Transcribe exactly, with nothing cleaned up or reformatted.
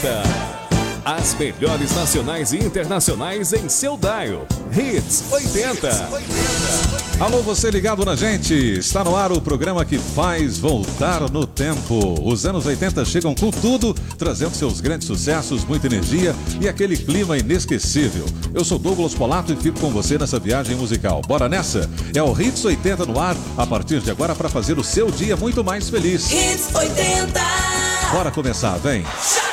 oitenta. As melhores nacionais e internacionais em seu dial. Hits oitenta. Alô, você ligado na gente. Está no ar o programa que faz voltar no tempo. Os anos oitenta chegam com tudo, trazendo seus grandes sucessos, muita energia e aquele clima inesquecível. Eu sou Douglas Polato e fico com você nessa viagem musical. Bora nessa? É o Hits oitenta no ar, a partir de agora, para fazer o seu dia muito mais feliz. Hits oitenta. Bora começar, vem.